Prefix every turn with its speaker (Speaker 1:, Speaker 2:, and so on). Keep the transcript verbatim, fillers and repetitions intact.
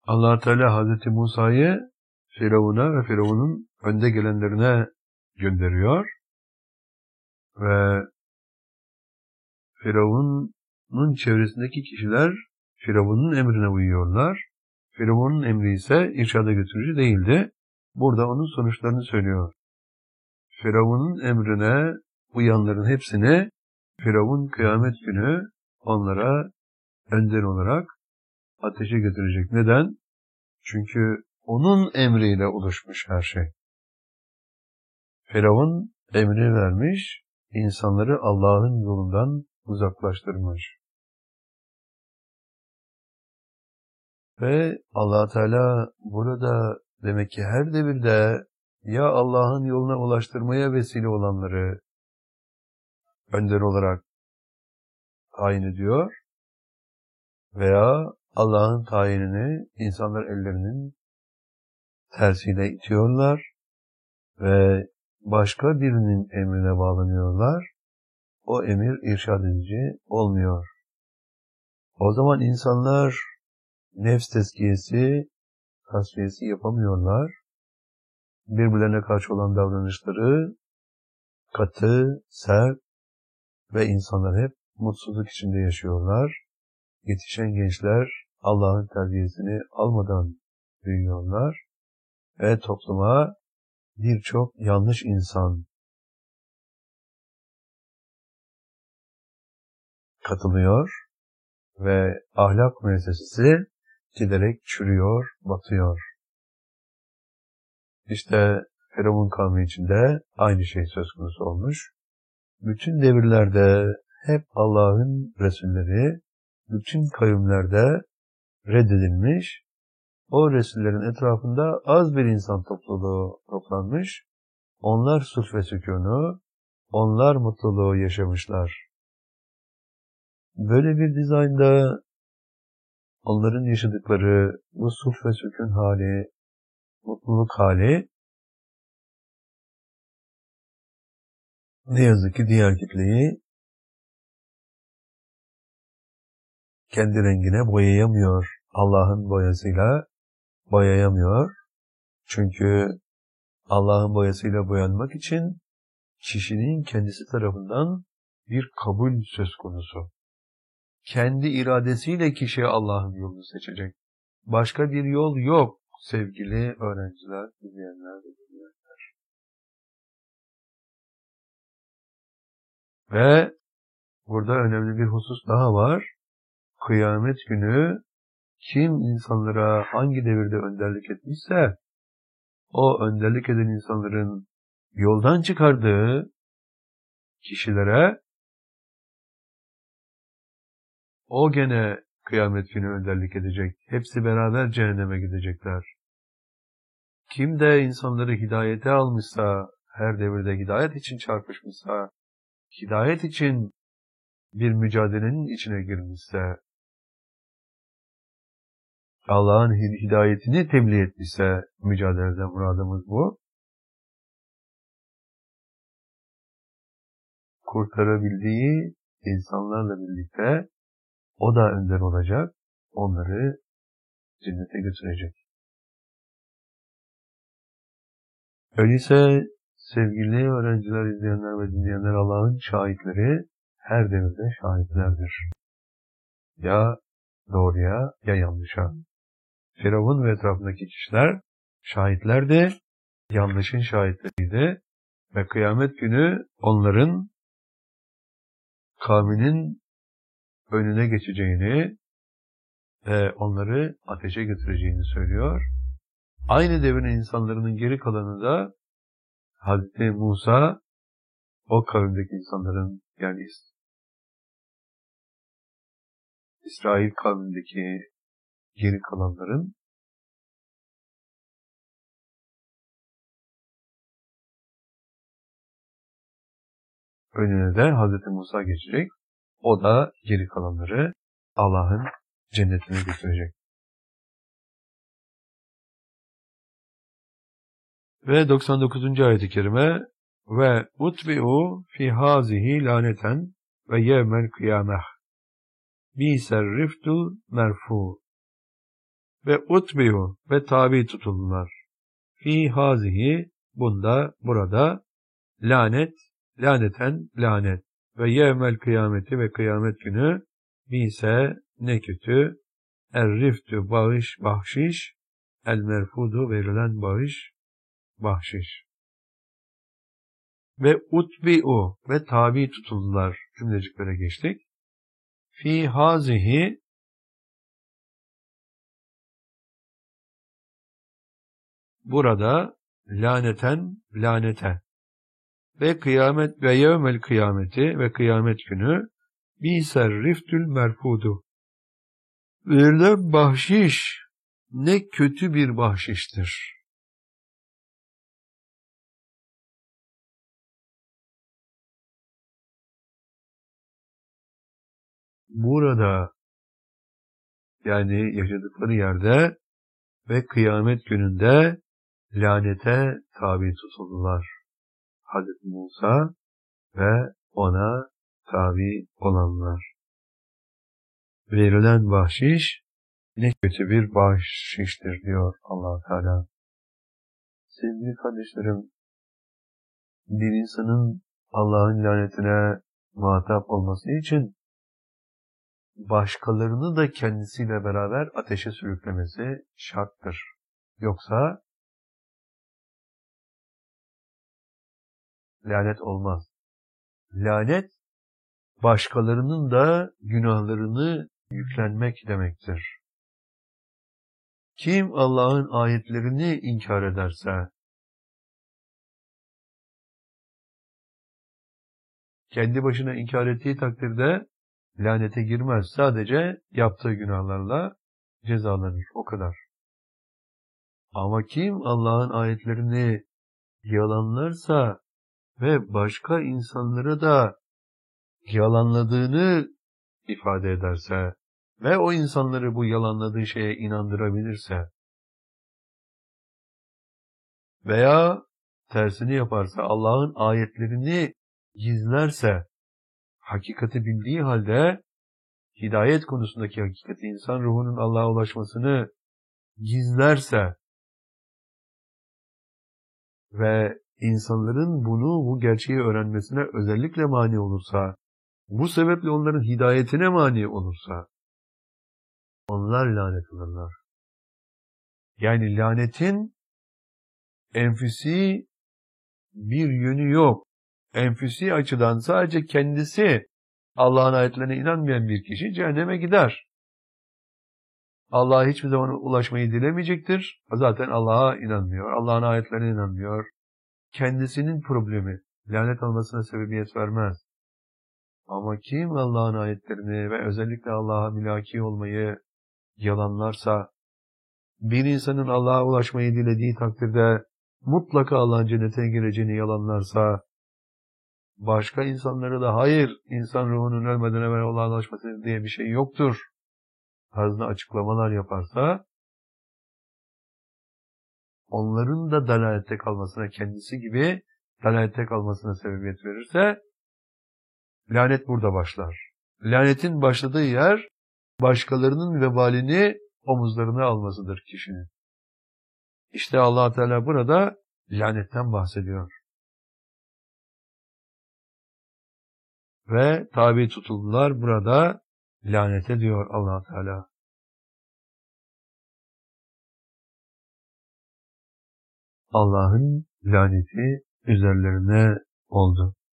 Speaker 1: Allah Teala Hazreti Musa'yı Firavun'a ve Firavun'un önde gelenlerine gönderiyor ve Firavun'un çevresindeki kişiler Firavun'un emrine uyuyorlar. Firavun'un emri ise irşada götürücü değildi. Burada onun sonuçlarını söylüyor. Firavun'un emrine uyanların hepsini Firavun kıyamet günü onlara önder olarak ateşe götürecek. Neden? Çünkü onun emriyle oluşmuş her şey. Firavun emri vermiş, insanları Allah'ın yolundan uzaklaştırmış. Ve Allah Teala burada demek ki her devirde ya Allah'ın yoluna ulaştırmaya vesile olanları önder olarak tayin ediyor veya Allah'ın tayinini insanlar ellerinin tersiyle itiyorlar ve başka birinin emrine bağlanıyorlar. O emir irşad edici olmuyor. O zaman insanlar nefs tezkiyesi, tasfiyesi yapamıyorlar. Birbirlerine karşı olan davranışları katı, sert ve insanlar hep mutsuzluk içinde yaşıyorlar. Yetişen gençler Allah'ın terbiyesini almadan büyüyorlar ve topluma birçok yanlış insan katılıyor ve ahlak müessesesi giderek çürüyor, batıyor. İşte Firavun kavmi içinde aynı şey söz konusu olmuş. Bütün devirlerde hep Allah'ın Resulleri, bütün kavimlerde reddedilmiş, o Resullerin etrafında az bir insan topluluğu toplanmış, onlar sulh ve sükûnu, onlar mutluluğu yaşamışlar. Böyle bir dizaynda onların yaşadıkları bu sulh ve sükûn hali, mutluluk hali, ne yazık ki diğer kitleyi kendi rengine boyayamıyor. Allah'ın boyasıyla boyayamıyor. Çünkü Allah'ın boyasıyla boyanmak için kişinin kendisi tarafından bir kabul söz konusu. Kendi iradesiyle kişi Allah'ın yolunu seçecek. Başka bir yol yok sevgili öğrenciler, izleyenler ve dinleyenler. Ve burada önemli bir husus daha var. Kıyamet günü kim insanlara hangi devirde önderlik etmişse o önderlik eden insanların yoldan çıkardığı kişilere o gene kıyamet günü önderlik edecek. Hepsi beraber cehenneme gidecekler. Kim de insanları hidayete almışsa, her devirde hidayet için çarpışmışsa, hidayet için bir mücadelenin içine girmişse, Allah'ın hidayetini tebliğ etmişse, mücadeleden muradımız bu, kurtarabildiği insanlarla birlikte o da önder olacak, onları cennete götürecek. Öyleyse sevgili öğrenciler, izleyenler ve dinleyenler, Allah'ın şahitleri her devirde şahitlerdir. Ya doğruya ya yanlışa. Firavun ve etrafındaki kişiler şahitlerdi, yanlışın şahitleriydi ve kıyamet günü onların kavminin önüne geçeceğini ve onları ateşe götüreceğini söylüyor. Aynı devrin insanların geri kalanı da Hazreti Musa o kavimdeki insanların, yani İsrail kavmindeki geri kalanların önüne de Hazreti Musa geçecek. O da geri kalanları Allah'ın cennetine götürecek. Ve doksan dokuzuncu ayet-i kerime ve utbi'u fi hazihi laneten ve yevmel kıyameh bi'ser riftul merfu. ve utbi'u ve tabi tutuldular. Fi hazihi bunda, burada lanet, laneten lanet ve yevmel kıyameti ve kıyamet günü bise ne kötü er-riftü bağış, bahşiş, el merfudu verilen bağış, bahşiş. Ve utbi'u ve tabi tutuldular cümleciklere geçtik. Fi hazihi burada laneten lanete ve kıyamet ve yevmel kıyameti ve kıyamet günü biser riftül merfudu verilen bahşiş ne kötü bir bahşiştir. Burada yani yaşadıkları yerde ve kıyamet gününde lanete tabi tutuldular. Hazreti Musa ve ona tabi olanlar. Verilen bahşiş ne kötü bir bahşiştir diyor Allah Teala. Sevgili kardeşlerim, bir insanın Allah'ın lanetine muhatap olması için başkalarını da kendisiyle beraber ateşe sürüklemesi şarttır. Yoksa lanet olmaz. Lanet, başkalarının da günahlarını yüklenmek demektir. Kim Allah'ın ayetlerini inkar ederse, kendi başına inkar ettiği takdirde lanete girmez. Sadece yaptığı günahlarla cezalanır. O kadar. Ama kim Allah'ın ayetlerini yalanlarsa ve başka insanlara da yalanladığını ifade ederse ve o insanları bu yalanladığı şeye inandırabilirse veya tersini yaparsa, Allah'ın ayetlerini gizlerse, hakikati bildiği halde hidayet konusundaki hakikati, insan ruhunun Allah'a ulaşmasını gizlerse ve insanların bunu, bu gerçeği öğrenmesine özellikle mani olursa, bu sebeple onların hidayetine mani olursa, onlar lanet alırlar. Yani lanetin enfüsi bir yönü yok. Enfüsi açıdan sadece kendisi Allah'ın ayetlerine inanmayan bir kişi cehenneme gider. Allah'a hiçbir zaman ulaşmayı dilemeyecektir. Zaten Allah'a inanmıyor. Allah'ın ayetlerine inanmıyor. Kendisinin problemi. Lanet almasına sebebiyet vermez. Ama kim Allah'ın ayetlerini ve özellikle Allah'a mülaki olmayı yalanlarsa, bir insanın Allah'a ulaşmayı dilediği takdirde mutlaka Allah'ın cennete gireceğini yalanlarsa, başka insanları da hayır, insan ruhunun ölmeden evvel Allah'a ulaşması diye bir şey yoktur tarzında açıklamalar yaparsa, onların da dalalette kalmasına, kendisi gibi dalalette kalmasına sebebiyet verirse, lanet burada başlar. Lanetin başladığı yer, başkalarının vebalini omuzlarına almasıdır kişinin. İşte Allah Teala burada lanetten bahsediyor. Ve tabi tutuldular, burada lanete diyor Allah Teala. Allah'ın laneti üzerlerine oldu.